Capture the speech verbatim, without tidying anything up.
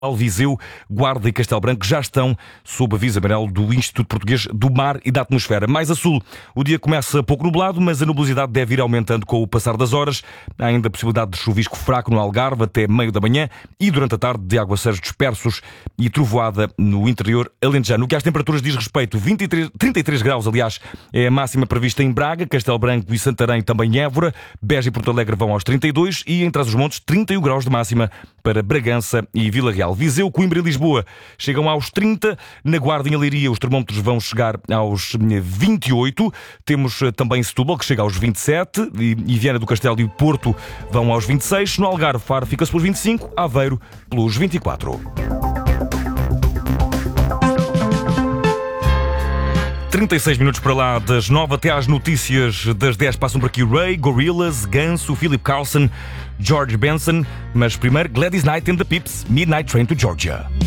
Viseu, Guarda e Castelo Branco já estão sob aviso amarelo do Instituto Português do Mar e da Atmosfera. Mais a sul, o dia começa pouco nublado, mas a nubosidade deve ir aumentando com o passar das horas. Há ainda a possibilidade de chuvisco fraco no Algarve até meio da manhã e durante a tarde de aguaceiros dispersos e trovoada no interior alentejano. O que às temperaturas diz respeito, vinte e três, trinta e três graus, aliás, é a máxima prevista em Braga, Castelo Branco e Santarém, também Évora, Beja e Porto Alegre vão aos trinta e dois e em Trás-os-Montes trinta e um graus de máxima para Bragança e Vila Real. Viseu, Coimbra e Lisboa chegam aos trinta. Na Guarda e em Leiria os termómetros vão chegar aos vinte e oito. Temos também Setúbal, que chega aos vinte e sete. E Viana do Castelo e Porto vão aos vinte e seis. No Algarve, Faro fica-se pelos vinte e cinco. Aveiro pelos vinte e quatro. trinta e seis minutos para lá das nove até às notícias das dez. Passam por aqui Ray, Gorillaz, Ganso, Philip Carlson, George Benson. Mas primeiro Gladys Knight and the Pips, Midnight Train to Georgia.